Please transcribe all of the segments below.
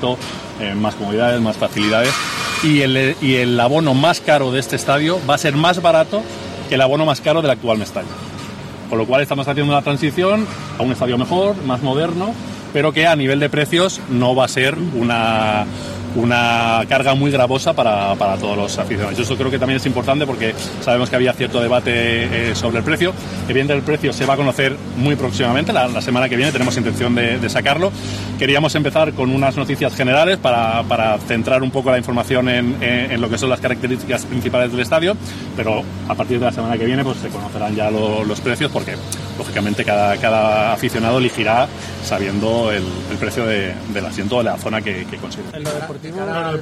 barato, más comodidades, más facilidades, y el abono más caro de este estadio va a ser más barato que el abono más caro del actual Mestalla. Con lo cual estamos haciendo una transición a un estadio mejor, más moderno, pero que a nivel de precios no va a ser una carga muy gravosa para todos los aficionados. Eso creo que también es importante porque sabemos que había cierto debate sobre el precio. Evidentemente el precio se va a conocer muy próximamente, la semana que viene tenemos intención de sacarlo. Queríamos empezar con unas noticias generales para centrar un poco la información en lo que son las características principales del estadio, pero a partir de la semana que viene pues se conocerán ya los precios, porque lógicamente cada aficionado elegirá sabiendo el precio del asiento de la zona que considere. La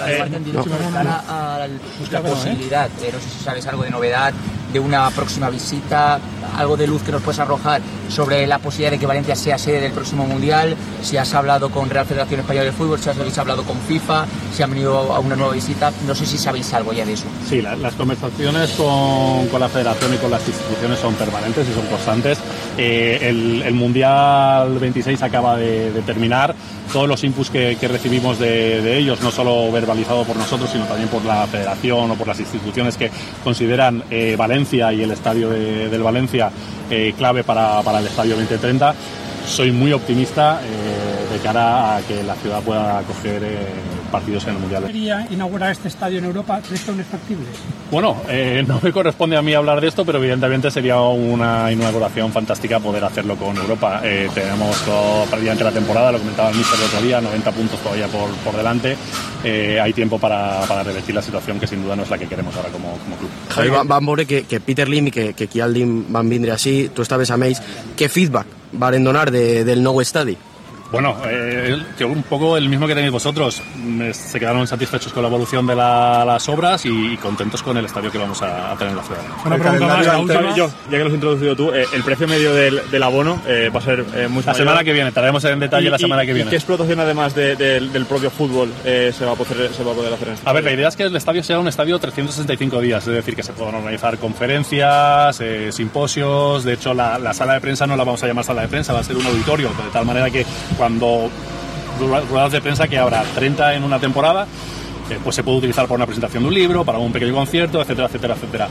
posibilidad, no sé si sabes algo de novedad, de una próxima visita, algo de luz que nos puedes arrojar sobre la posibilidad de que Valencia sea sede del próximo Mundial, si has hablado con Real Federación Española de Fútbol, si habéis hablado con FIFA, si han venido a una nueva visita, no sé si sabéis algo ya de eso. Sí, las conversaciones con la Federación y con las instituciones son permanentes y son constantes. El Mundial 26 acaba de terminar. Todos los inputs que recibimos de ellos, no solo verbalizado por nosotros, sino también por la Federación o por las instituciones que consideran Valencia y el estadio del Valencia clave para el estadio 2030, soy muy optimista de cara a que la ciudad pueda acoger partidos en el Mundial. ¿Quería inaugurar este estadio en Europa? ¿Crees que aún es factible? Bueno, no me corresponde a mí hablar de esto, pero evidentemente sería una inauguración fantástica poder hacerlo con Europa. Tenemos prácticamente la temporada, lo comentaba el míster el otro día, 90 puntos todavía por delante. Hay tiempo para revertir la situación, que sin duda no es la que queremos ahora como club. Javi, vam veure que Peter Lim i que aquí al DIM van vindre així, tu estaves amb ells. Què feedback varen donar del nou estadi? Bueno, que un poco el mismo que tenéis vosotros. Se quedaron satisfechos con la evolución de las obras y contentos con el estadio que vamos a tener en la ciudad. Una pregunta más, la última. Ya que lo has introducido tú, el precio medio del abono va a ser muy La semana que viene, traeremos en detalle la semana que viene. ¿Y qué explotación además del propio fútbol se va a poder hacer en este A ver, la idea es que el estadio sea un estadio 365 días, es decir, que se puedan organizar conferencias, simposios. De hecho, la sala de prensa no la vamos a llamar sala de prensa, va a ser un auditorio, de tal manera que cuando ruedas de prensa, que habrá 30 en una temporada, pues se puede utilizar para una presentación de un libro, para un pequeño concierto, etcétera, etcétera, etcétera.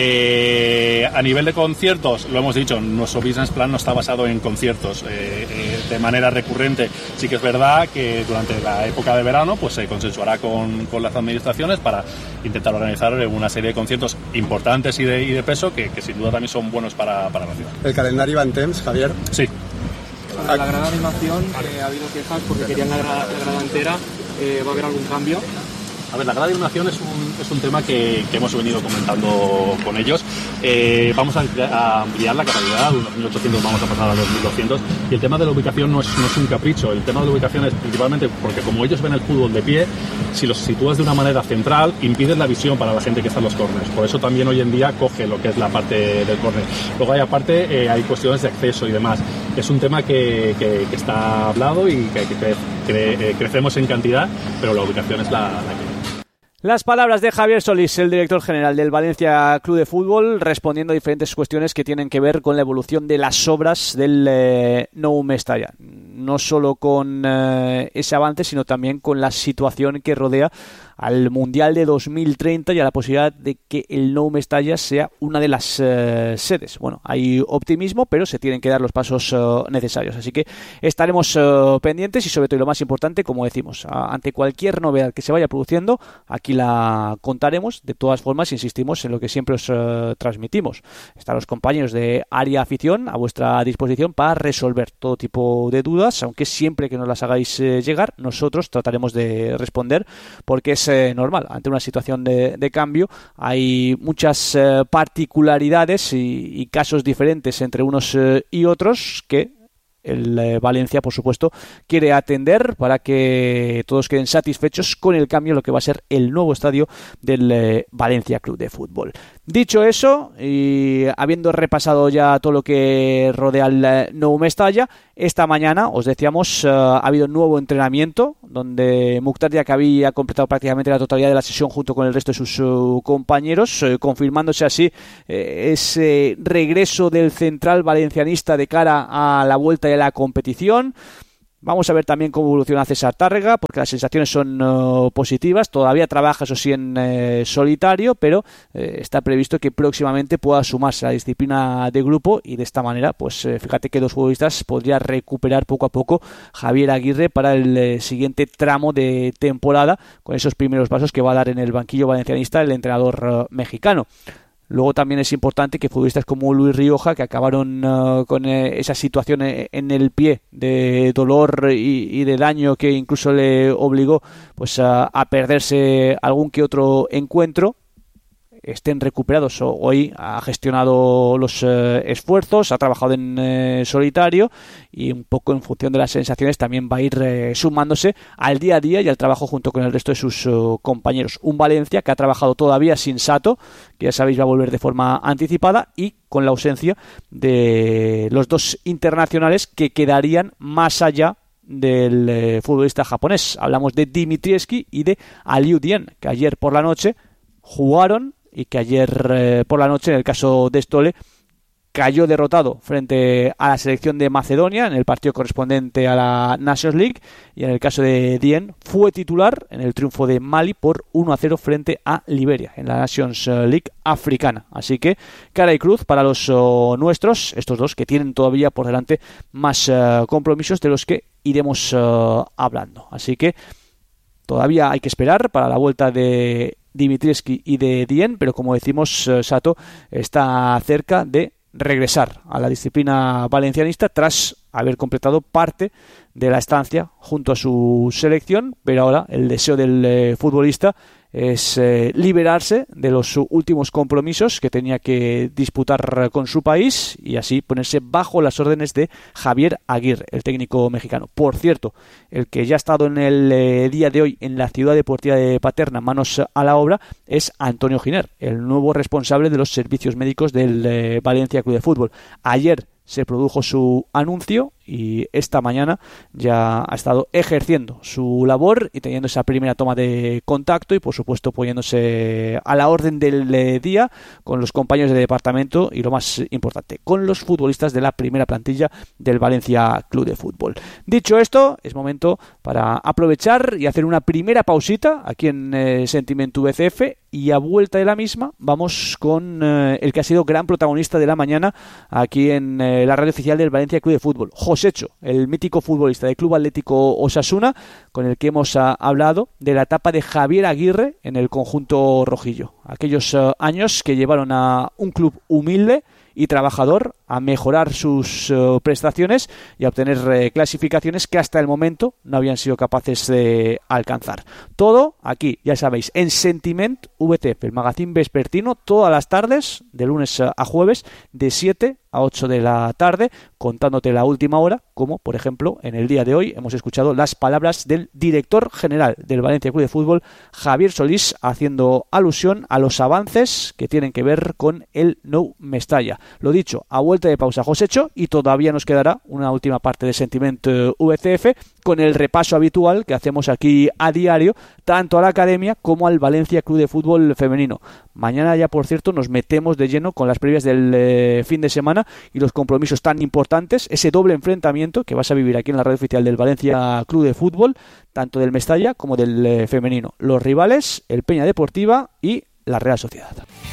A nivel de conciertos, lo hemos dicho, nuestro business plan no está basado en conciertos de manera recurrente. Sí que es verdad que durante la época de verano pues se consensuará con las administraciones para intentar organizar una serie de conciertos importantes y de peso que sin duda también son buenos para la ciudad. ¿El calendario va en temps, Javier? Sí. La grada de animación, ha habido quejas porque querían la grada entera. ¿Va a haber algún cambio? A ver, la grada de animación es un tema que hemos venido comentando con ellos. Vamos a ampliar la capacidad, de unos 1.800 vamos a pasar a los 1.200, y el tema de la ubicación no es un capricho. El tema de la ubicación es principalmente porque como ellos ven el fútbol de pie, si los sitúas de una manera central, impides la visión para la gente que está en los córners. Por eso también hoy en día coge lo que es la parte del córner. Luego hay cuestiones de acceso y demás. Es un tema que está hablado y que crecemos en cantidad, pero la ubicación es la que... Las palabras de Javier Solís, el director general del Valencia Club de Fútbol, respondiendo a diferentes cuestiones que tienen que ver con la evolución de las obras del Nou Mestalla. No solo con ese avance, sino también con la situación que rodea al Mundial de 2030 y a la posibilidad de que el Nou Mestalla sea una de las sedes. Bueno, hay optimismo, pero se tienen que dar los pasos necesarios. Así que estaremos pendientes y, sobre todo, y lo más importante, como decimos, ante cualquier novedad que se vaya produciendo, aquí la contaremos. De todas formas, insistimos en lo que siempre os transmitimos. Están los compañeros de Área Afición a vuestra disposición para resolver todo tipo de dudas, aunque siempre que nos las hagáis llegar, nosotros trataremos de responder, porque es normal. Ante una situación de cambio hay muchas particularidades y casos diferentes entre unos y otros que el Valencia, por supuesto, quiere atender para que todos queden satisfechos con el cambio, lo que va a ser el nuevo estadio del Valencia Club de Fútbol. Dicho eso, y habiendo repasado ya todo lo que rodea al Nou Mestalla, esta mañana, os decíamos, ha habido un nuevo entrenamiento donde Mukhtar Diakabi ha completado prácticamente la totalidad de la sesión junto con el resto de sus compañeros, confirmándose así ese regreso del central valencianista de cara a la vuelta de la competición. Vamos a ver también cómo evoluciona César Tárrega, porque las sensaciones son positivas. Todavía trabaja, eso sí, en solitario, pero está previsto que próximamente pueda sumarse a la disciplina de grupo, y de esta manera, pues fíjate que 2 futbolistas podría recuperar poco a poco Javier Aguirre para el siguiente tramo de temporada, con esos primeros pasos que va a dar en el banquillo valencianista el entrenador mexicano. Luego también es importante que futbolistas como Luis Rioja, que acabaron con esa situación en el pie de dolor y de daño que incluso le obligó pues a perderse algún que otro encuentro, estén recuperados. Hoy ha gestionado los esfuerzos, ha trabajado en solitario, y un poco en función de las sensaciones también va a ir sumándose al día a día y al trabajo junto con el resto de sus compañeros. Un Valencia que ha trabajado todavía sin Sato, que ya sabéis va a volver de forma anticipada, y con la ausencia de los 2 internacionales que quedarían más allá del futbolista japonés. Hablamos de Dimitrievski y de Aliou Dieng, que ayer por la noche jugaron, y que ayer por la noche, en el caso de Stole, cayó derrotado frente a la selección de Macedonia en el partido correspondiente a la Nations League, y en el caso de Dieng fue titular en el triunfo de Mali por 1-0 frente a Liberia en la Nations League africana. Así que cara y cruz para los nuestros, estos 2 que tienen todavía por delante más compromisos de los que iremos hablando. Así que todavía hay que esperar para la vuelta de Dimitrievski y de Dieng, pero como decimos, Sato está cerca de regresar a la disciplina valencianista tras haber completado parte de la estancia junto a su selección, pero ahora el deseo del futbolista es liberarse de los últimos compromisos que tenía que disputar con su país, y así ponerse bajo las órdenes de Javier Aguirre, el técnico mexicano. Por cierto, el que ya ha estado en el día de hoy en la Ciudad Deportiva de Paterna, manos a la obra, es Antonio Giner, el nuevo responsable de los servicios médicos del Valencia Club de Fútbol. Ayer se produjo su anuncio y esta mañana ya ha estado ejerciendo su labor y teniendo esa primera toma de contacto, y por supuesto poniéndose a la orden del día con los compañeros de departamento y, lo más importante, con los futbolistas de la primera plantilla del Valencia Club de Fútbol. Dicho esto, es momento para aprovechar y hacer una primera pausita aquí en Sentimiento VCF, y a vuelta de la misma vamos con el que ha sido gran protagonista de la mañana aquí en la radio oficial del Valencia Club de Fútbol, Josecho, el mítico futbolista del Club Atlético Osasuna, con el que hemos hablado de la etapa de Javier Aguirre en el conjunto rojillo. Aquellos años que llevaron a un club humilde y trabajador a mejorar sus prestaciones y a obtener clasificaciones que hasta el momento no habían sido capaces de alcanzar. Todo aquí, ya sabéis, en Sentiment VTF, el magazín vespertino, todas las tardes, de lunes a jueves, de 7 a 8 de la tarde, contándote la última hora, como por ejemplo en el día de hoy hemos escuchado las palabras del director general del Valencia Club de Fútbol, Javier Solís, haciendo alusión a los avances que tienen que ver con el Nou Mestalla. Lo dicho, a vuelta de pausa, Josecho, y todavía nos quedará una última parte de Sentimiento VCF con el repaso habitual que hacemos aquí a diario, tanto a la academia como al Valencia Club de Fútbol femenino. Mañana ya, por cierto, nos metemos de lleno con las previas del fin de semana y los compromisos tan importantes, ese doble enfrentamiento que vas a vivir aquí en la radio oficial del Valencia Club de Fútbol, tanto del Mestalla como del femenino. Los rivales, el Peña Deportiva y la Real Sociedad.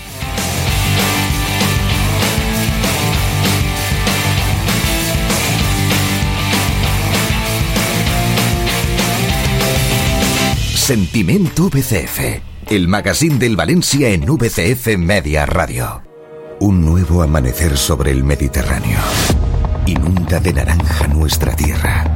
Sentimiento VCF, el magazín del Valencia en VCF Media Radio. Un nuevo amanecer sobre el Mediterráneo. Inunda de naranja nuestra tierra.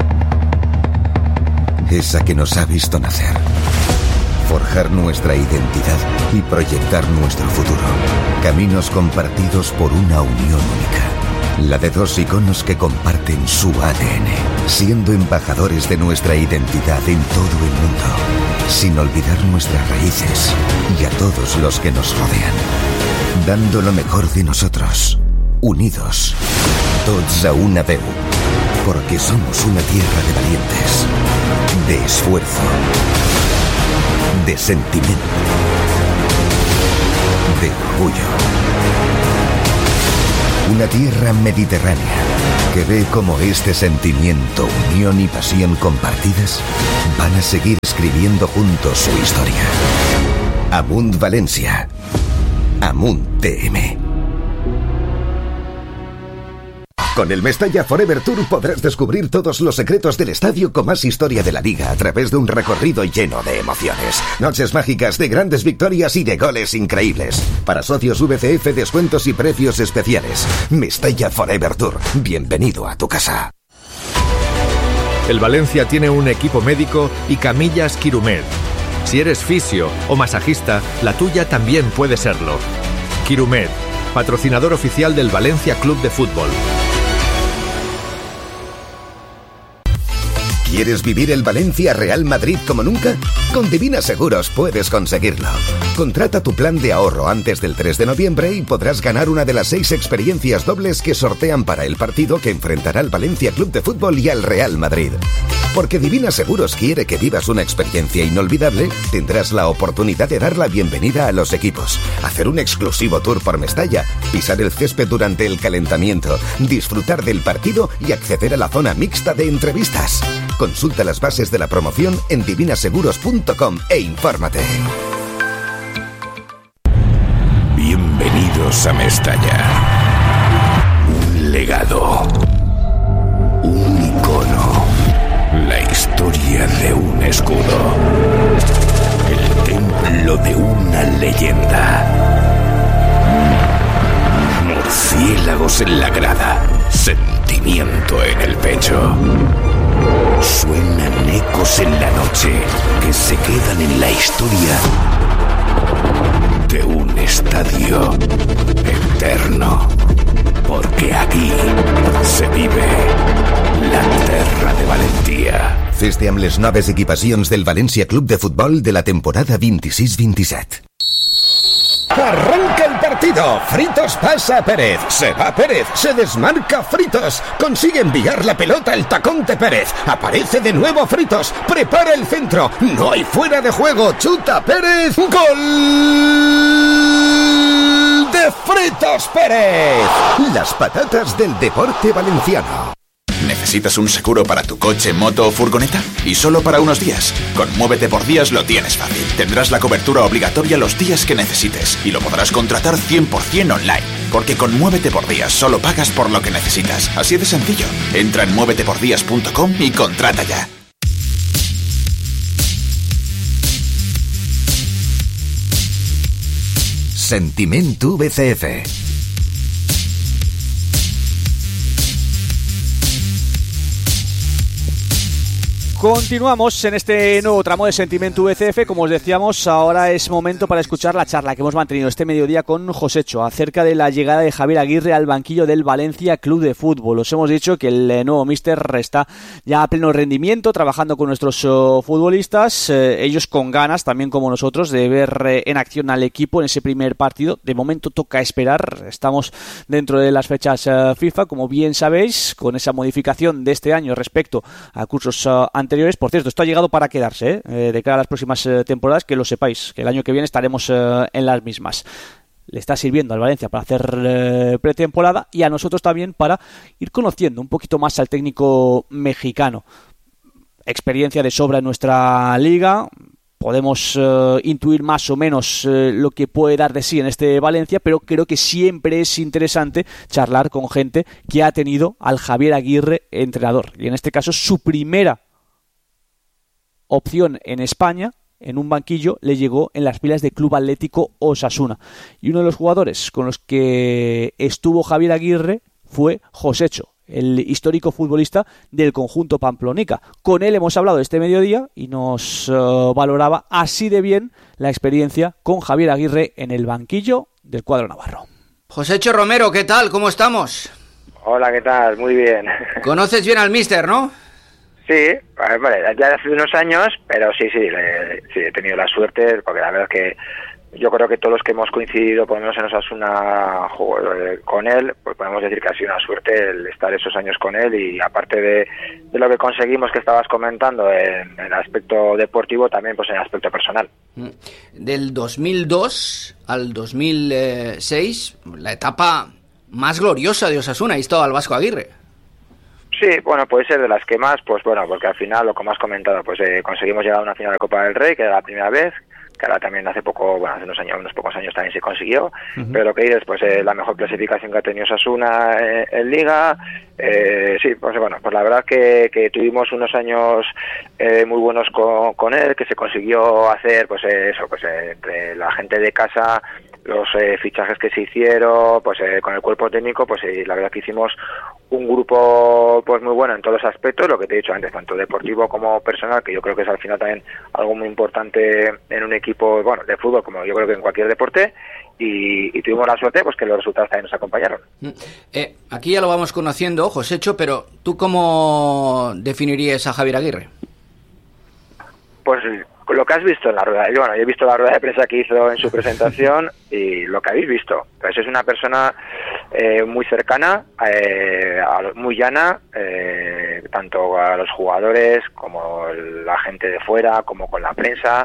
Esa que nos ha visto nacer. Forjar nuestra identidad y proyectar nuestro futuro. Caminos compartidos por una unión única. La de dos iconos que comparten su ADN, siendo embajadores de nuestra identidad en todo el mundo, sin olvidar nuestras raíces y a todos los que nos rodean, dando lo mejor de nosotros, unidos, tots a una veu, porque somos una tierra de valientes, de esfuerzo, de sentimiento, de orgullo. Una tierra mediterránea que ve cómo este sentimiento, unión y pasión compartidas van a seguir escribiendo juntos su historia. Amunt Valencia. Amunt TM. Con el Mestalla Forever Tour podrás descubrir todos los secretos del estadio con más historia de la liga a través de un recorrido lleno de emociones. Noches mágicas de grandes victorias y de goles increíbles. Para socios VCF, descuentos y precios especiales. Mestalla Forever Tour. Bienvenido a tu casa. El Valencia tiene un equipo médico y camillas Quirumed. Si eres fisio o masajista, la tuya también puede serlo. Quirumed, patrocinador oficial del Valencia Club de Fútbol. ¿Quieres vivir el Valencia Real Madrid como nunca? Con Divina Seguros puedes conseguirlo. Contrata tu plan de ahorro antes del 3 de noviembre y podrás ganar una de las 6 experiencias dobles que sortean para el partido que enfrentará al Valencia Club de Fútbol y al Real Madrid. Porque Divina Seguros quiere que vivas una experiencia inolvidable, tendrás la oportunidad de dar la bienvenida a los equipos, hacer un exclusivo tour por Mestalla, pisar el césped durante el calentamiento, disfrutar del partido y acceder a la zona mixta de entrevistas. Consulta las bases de la promoción en divinaseguros.com e infórmate. Bienvenidos a Mestalla. Un legado. Un icono. La historia de un escudo. El templo de una leyenda. Murciélagos en la grada. Sentimiento en el pecho. Suenan ecos en la noche que se quedan en la historia de un estadio eterno. Porque aquí se vive la terra de Valentia. Feste amb les noves equipacions del Valencia Club de Fútbol de la temporada 26-27. Arranca el partido. Fritos pasa a Pérez. Se va Pérez. Se desmarca Fritos. Consigue enviar la pelota al tacón de Pérez. Aparece de nuevo Fritos. Prepara el centro. No hay fuera de juego. Chuta Pérez. ¡Gol de Fritos Pérez! Las patatas del deporte valenciano. ¿Necesitas un seguro para tu coche, moto o furgoneta? Y solo para unos días. Con Muévete por Días lo tienes fácil. Tendrás la cobertura obligatoria los días que necesites y lo podrás contratar 100% online. Porque con Muévete por Días solo pagas por lo que necesitas. Así de sencillo. Entra en muévetepordías.com y contrata ya. Sentimiento VCF. Continuamos en este nuevo tramo de Sentimiento VCF. Como os decíamos, ahora es momento para escuchar la charla que hemos mantenido este mediodía con Josécho acerca de la llegada de Javier Aguirre al banquillo del Valencia Club de Fútbol. Os hemos dicho que el nuevo míster está ya a pleno rendimiento, trabajando con nuestros futbolistas, ellos con ganas, también como nosotros, de ver en acción al equipo en ese primer partido. De momento toca esperar, estamos dentro de las fechas FIFA, como bien sabéis, con esa modificación de este año respecto a cursos anteriores. Por cierto, esto ha llegado para quedarse, de cara a las próximas temporadas, que lo sepáis, que el año que viene estaremos en las mismas. Le está sirviendo al Valencia para hacer pretemporada y a nosotros también para ir conociendo un poquito más al técnico mexicano. Experiencia de sobra en nuestra liga. Podemos intuir más o menos lo que puede dar de sí en este Valencia, pero creo que siempre es interesante charlar con gente que ha tenido al Javier Aguirre entrenador. Y en este caso su primera opción en España, en un banquillo, le llegó en las filas de Club Atlético Osasuna. Y uno de los jugadores con los que estuvo Javier Aguirre fue Josécho, el histórico futbolista del conjunto pamplonica. Con él hemos hablado este mediodía y nos valoraba así de bien la experiencia con Javier Aguirre en el banquillo del cuadro navarro. Josécho Romero, ¿qué tal? ¿Cómo estamos? Hola, ¿qué tal? Muy bien. ¿Conoces bien al míster, no? Sí, vale, ya hace unos años, pero sí, he tenido la suerte, porque la verdad es que yo creo que todos los que hemos coincidido, por lo menos en Osasuna, con él, pues podemos decir que ha sido una suerte el estar esos años con él, y aparte de lo que conseguimos que estabas comentando en el aspecto deportivo, también pues en el aspecto personal. Del 2002 al 2006, la etapa más gloriosa de Osasuna, y todo al Vasco Aguirre. Sí, bueno, puede ser de las que más, pues bueno, porque al final, lo como has comentado, pues conseguimos llegar a una final de Copa del Rey, que era la primera vez, que ahora también hace unos pocos años también se consiguió, pero lo que dices, pues la mejor clasificación que ha tenido Osasuna en Liga, sí, pues bueno, pues la verdad que tuvimos unos años muy buenos con él, que se consiguió hacer, pues eso, pues entre la gente de casa, los fichajes que se hicieron, pues con el cuerpo técnico, pues la verdad que hicimos un grupo pues muy bueno en todos los aspectos, lo que te he dicho antes, tanto deportivo como personal, que yo creo que es al final también algo muy importante en un equipo, bueno, de fútbol, como yo creo que en cualquier deporte, y tuvimos la suerte pues que los resultados también nos acompañaron. Aquí ya lo vamos conociendo, Josécho, pero ¿tú cómo definirías a Javier Aguirre? Pues lo que has visto en la rueda, bueno, yo he visto la rueda de prensa que hizo en su presentación y lo que habéis visto, pues es una persona muy cercana, muy llana, tanto a los jugadores como la gente de fuera, como con la prensa.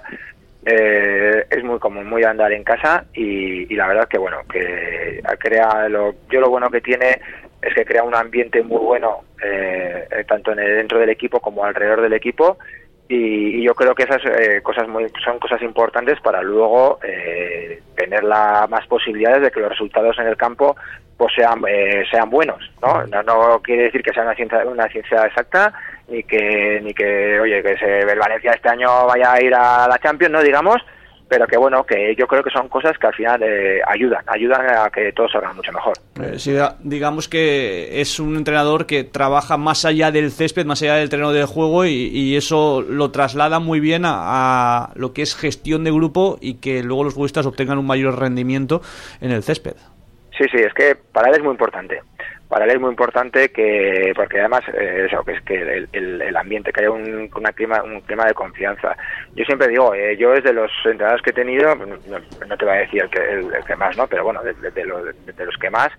Es muy andar en casa y la verdad que bueno, que crea yo lo bueno que tiene es que crea un ambiente muy bueno, tanto dentro del equipo como alrededor del equipo. Y yo creo que esas son cosas importantes para luego tener más posibilidades de que los resultados en el campo pues sean buenos, ¿no? No quiere decir que sea una ciencia exacta ni que oye, que el Valencia este año vaya a ir a la Champions, no digamos, pero que bueno, que yo creo que son cosas que al final ayudan a que todo salga mucho mejor. Sí, digamos que es un entrenador que trabaja más allá del césped, más allá del terreno de juego y eso lo traslada muy bien a lo que es gestión de grupo y que luego los futbolistas obtengan un mayor rendimiento en el césped. Sí, es que para él es muy importante. Para él es muy importante porque además eso, que es que el ambiente, que haya un clima de confianza. Yo siempre digo, yo desde los entrenadores que he tenido, no te voy a decir el que más, ¿no? Pero bueno, de los que más,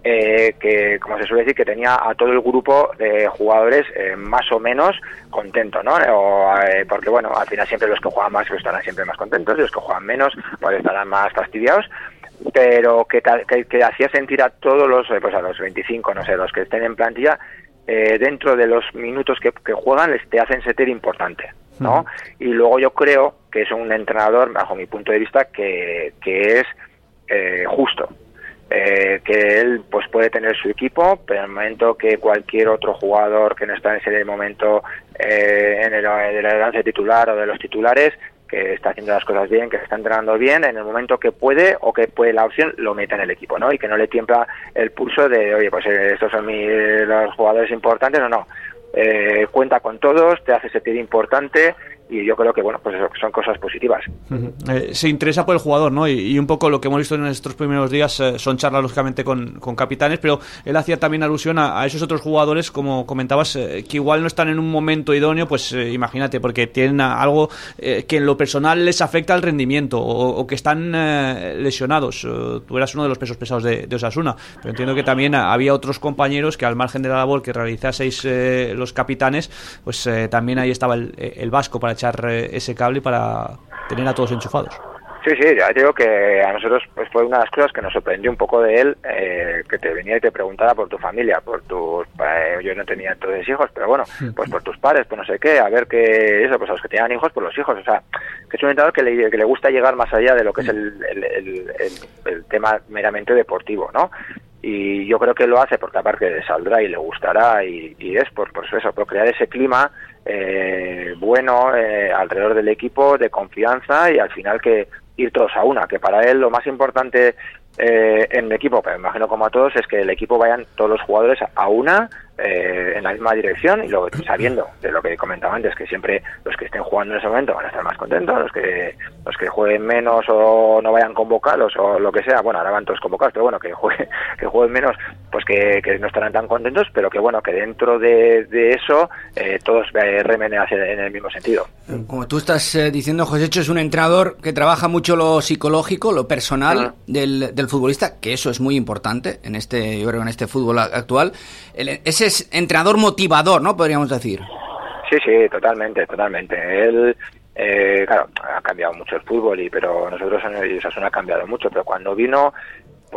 que como se suele decir, que tenía a todo el grupo de jugadores más o menos contentos, ¿no? Porque bueno, al final siempre los que juegan más pues estarán siempre más contentos y los que juegan menos pues estarán más fastidiados, pero que hacía sentir a todos pues a los 25, no sé, los que estén en plantilla, dentro de los minutos que juegan les te hacen sentir importante, ¿no? Y luego yo creo que es un entrenador, bajo mi punto de vista, que es justo, que él pues puede tener su equipo, pero en el momento que cualquier otro jugador que no está en ese momento en el lance titular o de los titulares, que está haciendo las cosas bien, que se está entrenando bien, en el momento que puede o que puede la opción, lo mete en el equipo, ¿no? Y que no le tiembla el pulso de, oye, pues estos son los jugadores importantes o no. Cuenta con todos, te hace sentir importante y yo creo que, bueno, pues eso, son cosas positivas. Se interesa por el jugador, ¿no? Y un poco lo que hemos visto en estos primeros días son charlas, lógicamente, con capitanes, pero él hacía también alusión a esos otros jugadores, como comentabas, que igual no están en un momento idóneo, pues imagínate, porque tienen algo que en lo personal les afecta al rendimiento o que están lesionados. Tú eras uno de los pesos pesados de Osasuna, pero entiendo que también había otros compañeros que, al margen de la labor que realizaseis los capitanes, pues también ahí estaba el Vasco para echar ese cable y para tener a todos enchufados. Sí, ya digo que a nosotros pues fue una de las cosas que nos sorprendió un poco de él, que te venía y te preguntara por tu familia, yo no tenía entonces hijos, pero bueno, pues por tus padres, pues no sé qué, a ver que eso, pues a los que tenían hijos, por los hijos, o sea, que es un entrenador que le gusta llegar más allá de lo que es el tema meramente deportivo, ¿no? Y yo creo que lo hace porque aparte le saldrá y le gustará y es por eso, por crear ese clima bueno alrededor del equipo, de confianza y al final que ir todos a una, que para él lo más importante en el equipo, pero me imagino como a todos, es que el equipo vayan todos los jugadores a una en la misma dirección y luego sabiendo de lo que comentaba antes, que siempre los que estén jugando en ese momento van a estar más contentos, los que jueguen menos o no vayan convocados o lo que sea, bueno, ahora van todos convocados, pero bueno, que jueguen menos, pues que no estarán tan contentos, pero que bueno, que dentro de eso todos remen en el mismo sentido. Como tú estás diciendo, Josécho, es un entrenador que trabaja mucho lo psicológico, lo personal del futbolista, que eso es muy importante en yo creo, en este fútbol actual. Ese es entrenador motivador, ¿no? Podríamos decir. Sí, totalmente. Él, claro, ha cambiado mucho el fútbol, pero nosotros en Osasuna ha cambiado mucho, pero cuando vino, pues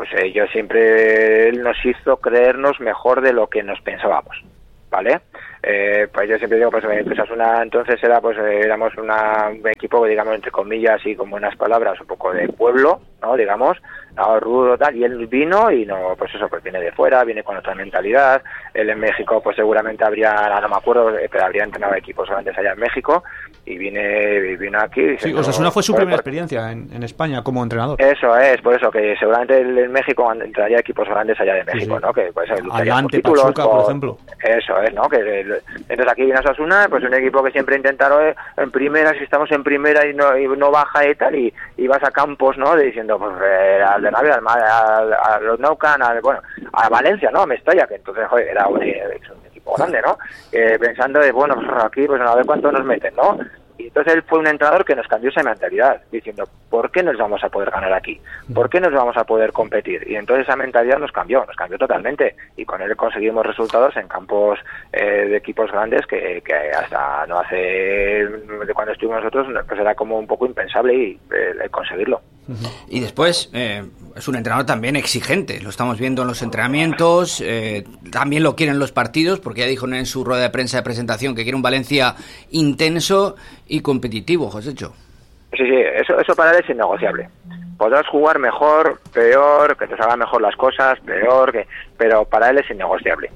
pues yo siempre él nos hizo creernos mejor de lo que nos pensábamos, ¿vale? Pues yo siempre digo, pues Osasuna entonces era, pues éramos un equipo, digamos, entre comillas y con buenas palabras, un poco de pueblo, ¿no? Digamos, no, rudo, tal, y él vino y no, pues eso, pues viene de fuera, viene con otra mentalidad. Él en México, pues seguramente no me acuerdo, pero habría entrenado equipos grandes allá en México y vino aquí. Diciendo, Sí, Osasuna fue su primera experiencia en España como entrenador. Eso es, por eso, que seguramente él en México entraría equipos grandes allá de México, ¿no? Que pues Adelante, Pachuca, por ejemplo. Eso es, ¿no? Entonces aquí viene Osasuna, pues un equipo que siempre intentaron en primera, si estamos en primera y no baja y tal, y vas a campos, ¿no? Diciendo, pues al de Navia, a los Naucan, a Valencia, ¿no? A Mestalla, que entonces, joder, era un equipo grande, ¿no? Pensando de, bueno, pues aquí, pues a ver cuánto nos meten, ¿no? Y entonces él fue un entrenador que nos cambió esa mentalidad, diciendo, ¿por qué nos vamos a poder ganar aquí? ¿Por qué nos vamos a poder competir? Y entonces esa mentalidad nos cambió totalmente. Y con él conseguimos resultados en campos de equipos grandes que hasta no hace, de cuando estuvimos nosotros, pues era como un poco impensable y conseguirlo. Y después es un entrenador también exigente, lo estamos viendo en los entrenamientos, también lo quieren los partidos, porque ya dijo en su rueda de prensa de presentación que quiere un Valencia intenso y competitivo, Josécho. Sí, eso para él es innegociable. Podrás jugar mejor, peor, que te salgan mejor las cosas, peor, pero para él es innegociable.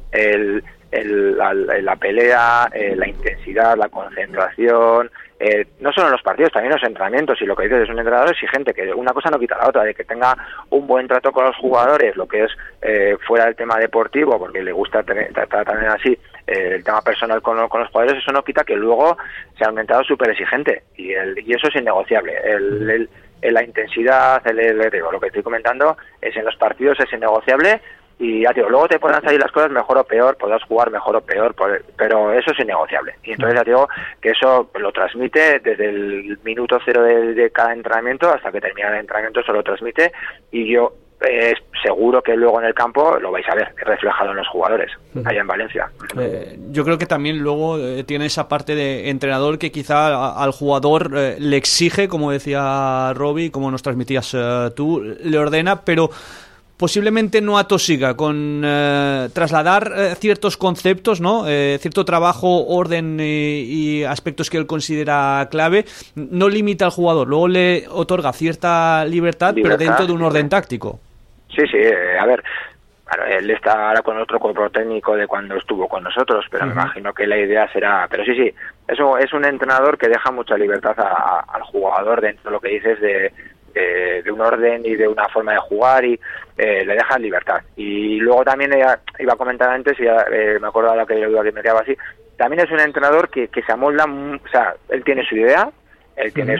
La pelea, la intensidad, la concentración, no solo en los partidos, también en los entrenamientos, y lo que dices es un entrenador exigente, que una cosa no quita la otra, de que tenga un buen trato con los jugadores, lo que es fuera del tema deportivo, porque le gusta tratar también así el tema personal con los jugadores, eso no quita que luego sea un entrenador súper exigente, y eso es innegociable. La intensidad, lo que estoy comentando, es en los partidos es innegociable. Y ya digo, luego te podrán salir las cosas mejor o peor, podrás jugar mejor o peor, pero eso es innegociable. Y entonces ya digo que eso lo transmite desde el minuto cero de cada entrenamiento hasta que termina el entrenamiento, eso lo transmite, y yo seguro que luego en el campo lo vais a ver reflejado en los jugadores, allá en Valencia. Yo creo que también luego tiene esa parte de entrenador que quizá al jugador le exige, como decía Robbie, como nos transmitías tú, le ordena, pero posiblemente no atosiga con trasladar ciertos conceptos, ¿no? Cierto trabajo, orden y aspectos que él considera clave, no limita al jugador, luego le otorga cierta libertad pero dentro de un orden táctico. Sí, a ver, él está ahora con otro cuerpo técnico de cuando estuvo con nosotros, pero me imagino que la idea será, pero sí, eso es un entrenador que deja mucha libertad al jugador dentro de lo que dices de un orden y de una forma de jugar, y le dejan libertad. Y luego también iba a comentar antes, y me acuerdo de la que me quedaba así, también es un entrenador que se amolda, o sea, él tiene su idea, él tiene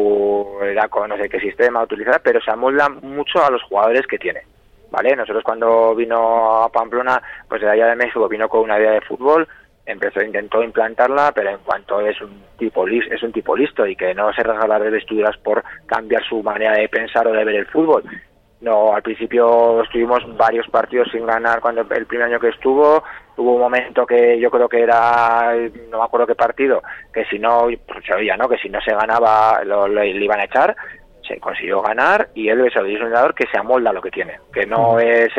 no sé qué sistema utilizar, pero se amolda mucho a los jugadores que tiene, ¿vale? Nosotros cuando vino a Pamplona, pues de allá de México, vino con una idea de fútbol, intentó implantarla, pero en cuanto es un tipo listo y que no se rasga las vestiduras por cambiar su manera de pensar o de ver el fútbol. No, al principio estuvimos varios partidos sin ganar. Cuando el primer año que hubo un momento que yo creo que era, no me acuerdo qué partido, que si no, se oía, ¿no? Que si no se ganaba le iban a echar. Se consiguió ganar, y él es un entrenador que se amolda a lo que tiene, que no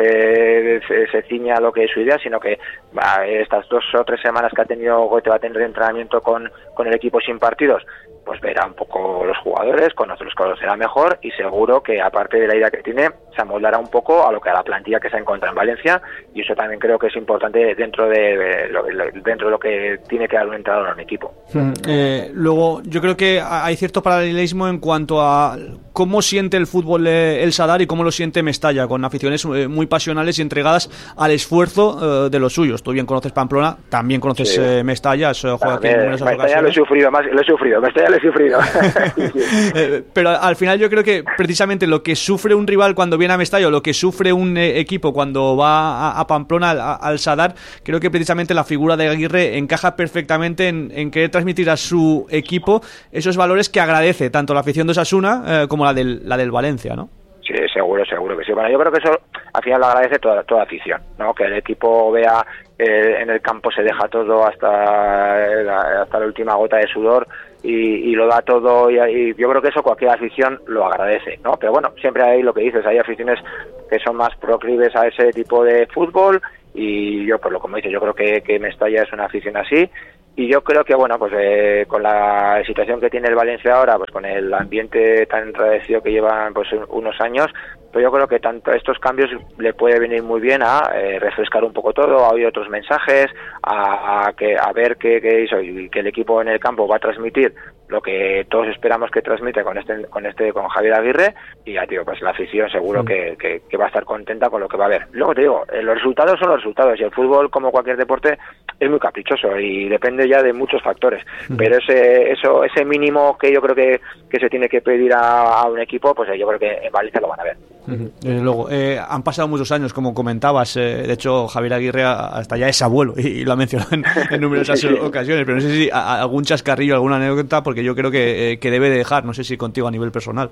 se ciña a lo que es su idea, sino que estas 2 o 3 semanas que va a tener de entrenamiento con el equipo sin partidos, pues verá un poco los jugadores, los conocerá mejor, y seguro que aparte de la idea que tiene, se amoldará un poco a la plantilla que se encuentra en Valencia, y eso también creo que es importante dentro de lo que tiene que dar un entrenador en un equipo. Luego, yo creo que hay cierto paralelismo en cuanto a cómo siente el fútbol el Sadar y cómo lo siente Mestalla, con aficiones muy pasionales y entregadas al esfuerzo de los suyos. Tú bien conoces Pamplona, también conoces Mestalla, has jugado aquí en numerosas ocasiones. Mestalla lo he sufrido. Pero al final yo creo que precisamente lo que sufre un rival cuando viene a Mestalla, o lo que sufre un equipo cuando va a Pamplona, al Sadar, creo que precisamente la figura de Aguirre encaja perfectamente en querer transmitir a su equipo esos valores que agradece tanto la afición de Osasuna como la del Valencia, ¿no? Sí, seguro que sí. Bueno, yo creo que eso al final lo agradece toda afición, ¿no? Que el equipo vea en el campo se deja todo hasta la última gota de sudor, y lo da todo, y yo creo que eso cualquier afición lo agradece, ¿no? Pero bueno, siempre hay lo que dices, hay aficiones que son más proclives a ese tipo de fútbol, y yo, pues como dices, yo creo que Mestalla es una afición así. Y yo creo que, bueno, pues con la situación que tiene el Valencia ahora, pues con el ambiente tan enrarecido que llevan pues unos años, pues yo creo que tanto estos cambios le puede venir muy bien a refrescar un poco todo, a oír otros mensajes, a ver qué hizo, y que el equipo en el campo va a transmitir lo que todos esperamos que transmite con Javier Aguirre, y ya tío, pues la afición seguro que va a estar contenta con lo que va a ver. Luego te digo, los resultados son los resultados, y el fútbol, como cualquier deporte, es muy caprichoso y depende ya de muchos factores, pero ese mínimo que yo creo que se tiene que pedir a un equipo, pues yo creo que en Valencia lo van a ver. Luego, han pasado muchos años, como comentabas, de hecho Javier Aguirre hasta ya es abuelo y lo ha mencionado en numerosas ocasiones, pero no sé si algún chascarrillo, alguna anécdota, porque yo creo que debe de dejar, no sé si contigo a nivel personal.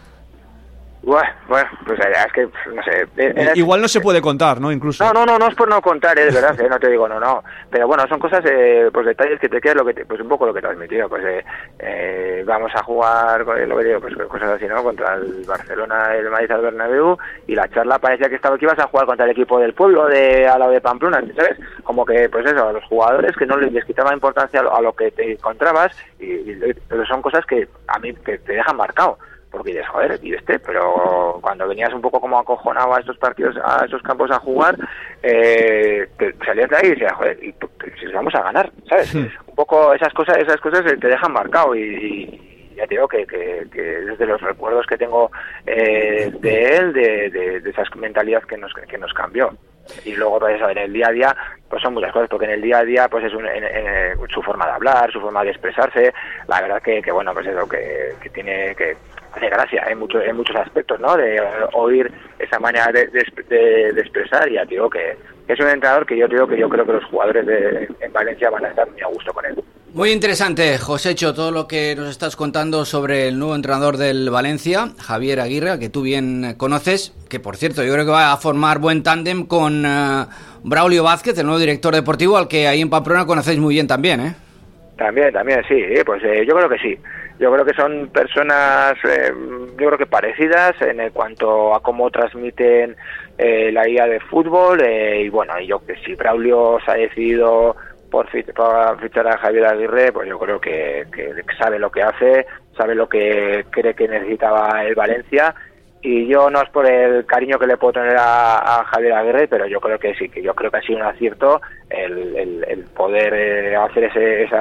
Bueno, pues es que, no sé... Igual no se puede contar, ¿no? Incluso. No es por no contar, es verdad, no te digo no. Pero bueno, son cosas, pues detalles que te quedan, pues un poco lo que te has metido. Pues vamos a jugar, lo que digo, pues cosas así, ¿no? Contra el Barcelona, el Madrid al Bernabéu, y la charla parecía que ibas a jugar contra el equipo del pueblo, al lado de Pamplona, ¿sabes? Como que, pues eso, a los jugadores que no les quitaba importancia a lo que te encontrabas, pero son cosas que a mí te dejan marcado. Porque dices, joder, pero cuando venías un poco como acojonado a estos partidos, a estos campos a jugar, te salías de ahí y decías, joder, y si vamos a ganar, ¿sabes? Un poco esas cosas te dejan marcado, y ya te digo que desde los recuerdos que tengo de él, de esa mentalidad que nos cambió. Y luego, pues eso, en el día a día, pues son muchas cosas, porque en el día a día, pues es su forma de hablar, su forma de expresarse, la verdad que bueno, pues eso, que tiene gracia en muchos aspectos, ¿no? De oír esa manera de expresar, y ya digo que es un entrenador que yo creo que los jugadores en Valencia van a estar muy a gusto con él. Muy interesante, Josécho, todo lo que nos estás contando sobre el nuevo entrenador del Valencia, Javier Aguirre, que tú bien conoces, que por cierto yo creo que va a formar buen tándem con Braulio Vázquez, el nuevo director deportivo, al que ahí en Pamplona conocéis muy bien también, ¿eh? También, sí, pues yo creo que sí. Yo creo que son personas, yo creo que parecidas en cuanto a cómo transmiten la guía de fútbol, y bueno, yo que si Braulio se ha decidido por fichar a Javier Aguirre, pues yo creo que sabe lo que hace, sabe lo que cree que necesitaba el Valencia, y yo no es por el cariño que le puedo tener a Javier Aguirre, pero yo creo que sí, que yo creo que ha sido un acierto el poder hacer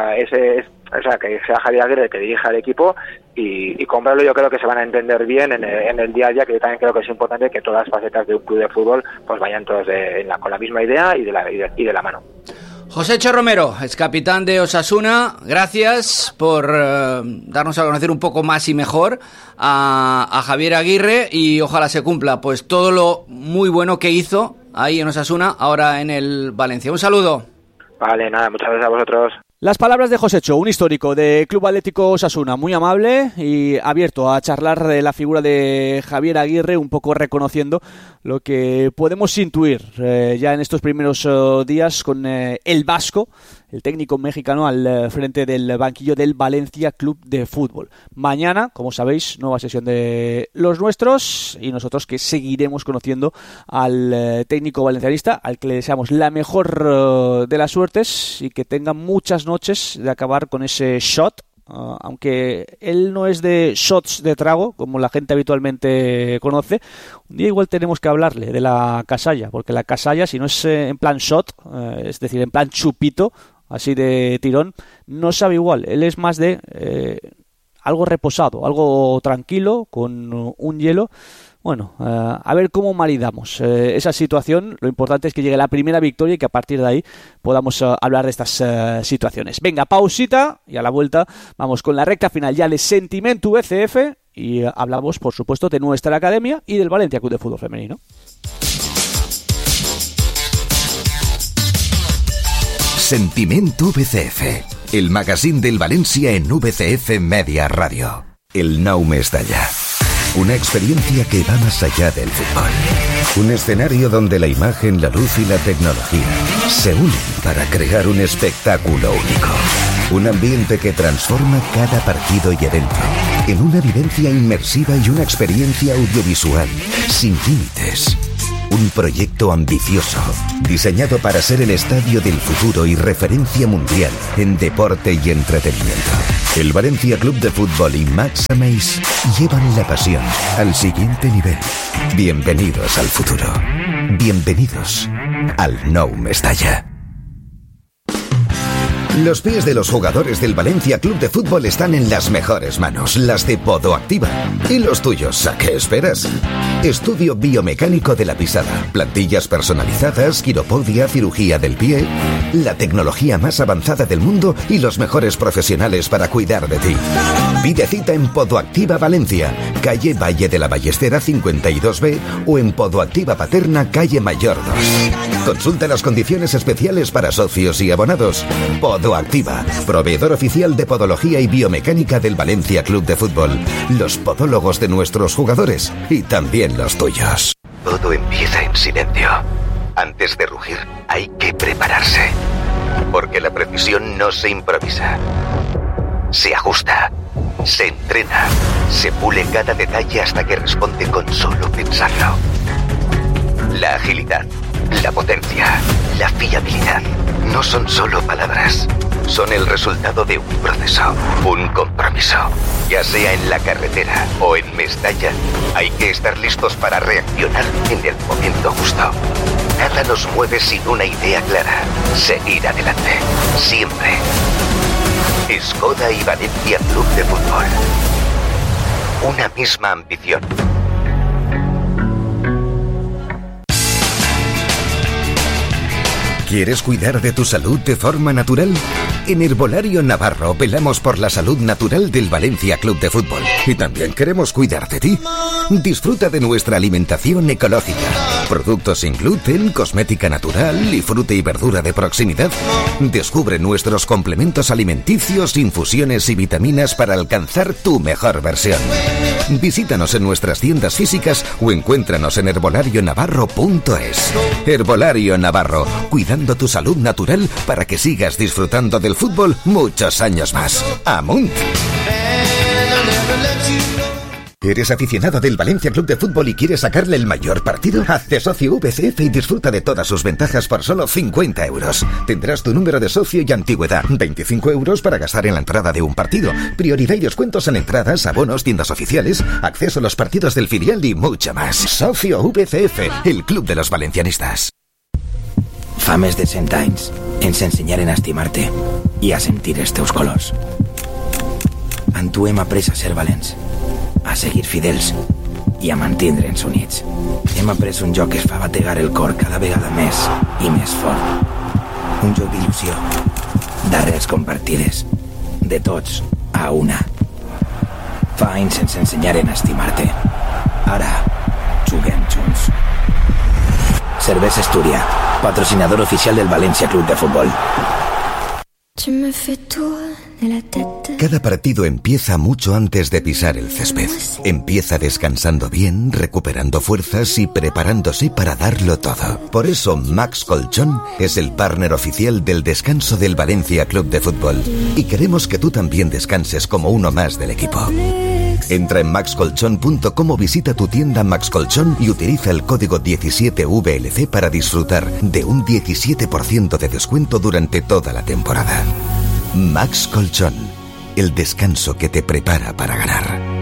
que sea Javier Aguirre que dirija el equipo, y con Braulio yo creo que se van a entender bien en el día a día, que yo también creo que es importante que todas las facetas de un club de fútbol pues vayan todos con la misma idea y de la mano. Josécho Romero, ex capitán de Osasuna, gracias por darnos a conocer un poco más y mejor a Javier Aguirre, y ojalá se cumpla pues todo lo muy bueno que hizo ahí en Osasuna, ahora en el Valencia. Un saludo. Vale, nada, muchas gracias a vosotros. Las palabras de Josécho, un histórico de Club Atlético Osasuna, muy amable y abierto a charlar de la figura de Javier Aguirre, un poco reconociendo lo que podemos intuir ya en estos primeros días con el vasco, el técnico mexicano al frente del banquillo del Valencia Club de Fútbol. Mañana, como sabéis, nueva sesión de los nuestros, y nosotros que seguiremos conociendo al técnico valencianista, al que le deseamos la mejor de las suertes y que tenga muchas noches de acabar con ese shot, aunque él no es de shots de trago, como la gente habitualmente conoce. Un día igual tenemos que hablarle de la casalla, porque la casalla, si no es en plan shot, es decir, en plan chupito, así de tirón, no sabe igual. Él es más de algo reposado, algo tranquilo, con un hielo. Bueno, a ver cómo maridamos esa situación. Lo importante es que llegue la primera victoria y que a partir de ahí podamos hablar de estas situaciones. Venga, pausita, y a la vuelta vamos con la recta final ya de Sentimiento VCF, y hablamos, por supuesto, de nuestra academia y del Valencia Club de Fútbol Femenino. Sentimiento VCF, el magazín del Valencia en VCF Media Radio. El Nou Mestalla. Una experiencia que va más allá del fútbol. Un escenario donde la imagen, la luz y la tecnología se unen para crear un espectáculo único. Un ambiente que transforma cada partido y evento en una vivencia inmersiva y una experiencia audiovisual sin límites. Un proyecto ambicioso, diseñado para ser el estadio del futuro y referencia mundial en deporte y entretenimiento. El Valencia Club de Fútbol y Max Améis llevan la pasión al siguiente nivel. Bienvenidos al futuro. Bienvenidos al Nou Mestalla. Los pies de los jugadores del Valencia Club de Fútbol están en las mejores manos, las de Podoactiva. ¿Y los tuyos? ¿A qué esperas? Estudio biomecánico de la pisada, plantillas personalizadas, quiropodia, cirugía del pie, la tecnología más avanzada del mundo y los mejores profesionales para cuidar de ti. Pide cita en Podoactiva Valencia, calle Valle de la Ballestera 52B o en Podoactiva Paterna, calle Mayor 2. Consulta las condiciones especiales para socios y abonados. Podoactiva, proveedor oficial de podología y biomecánica del Valencia Club de Fútbol. Los podólogos de nuestros jugadores y también los tuyos. Todo empieza en silencio. Antes de rugir, hay que prepararse. Porque la precisión no se improvisa. Se ajusta, se entrena, se pule cada detalle hasta que responde con solo pensarlo. La agilidad, la potencia, la fiabilidad no son solo palabras. Son el resultado de un proceso, un compromiso. Ya sea en la carretera o en Mestalla, hay que estar listos para reaccionar en el momento justo. Nada nos mueve sin una idea clara. Seguir adelante, siempre. Skoda y Valencia Club de Fútbol. Una misma ambición. ¿Quieres cuidar de tu salud de forma natural? En Herbolario Navarro velamos por la salud natural del Valencia Club de Fútbol. Y también queremos cuidar de ti. Disfruta de nuestra alimentación ecológica. Productos sin gluten, cosmética natural y fruta y verdura de proximidad. Descubre nuestros complementos alimenticios, infusiones y vitaminas para alcanzar tu mejor versión. Visítanos en nuestras tiendas físicas o encuéntranos en herbolarionavarro.es. Herbolario Navarro, cuidando tu salud natural para que sigas disfrutando del fútbol muchos años más. ¡Amunt! ¿Eres aficionado del Valencia Club de Fútbol y quieres sacarle el mayor partido? Hazte socio VCF y disfruta de todas sus ventajas por solo 50 euros. Tendrás tu número de socio y antigüedad. 25 euros para gastar en la entrada de un partido. Prioridad y descuentos en entradas, abonos, tiendas oficiales, acceso a los partidos del filial y mucho más. Socio VCF, el club de los valencianistas. Fa més de 100 anys ens ensenyaren a estimar-te i a sentir els teus colors. En tu hem après a ser valents, a seguir fidels i a mantindre'ns units. Hem après un joc que es fa bategar el cor cada vegada més i més fort. Un joc d'il·lusió, d'arrels compartides, de tots a una. Fa anys ens ensenyaren a estimar-te. Ara juguem junts. Cervesa Astúria, patrocinador oficial del Valencia Club de Fútbol. Cada partido empieza mucho antes de pisar el césped. Empieza descansando bien, recuperando fuerzas y preparándose para darlo todo. Por eso Max Colchón es el partner oficial del descanso del Valencia Club de Fútbol. Y queremos que tú también descanses como uno más del equipo. Entra en maxcolchon.com o visita tu tienda Max Colchón y utiliza el código 17VLC para disfrutar de un 17% de descuento durante toda la temporada. Max Colchón, el descanso que te prepara para ganar.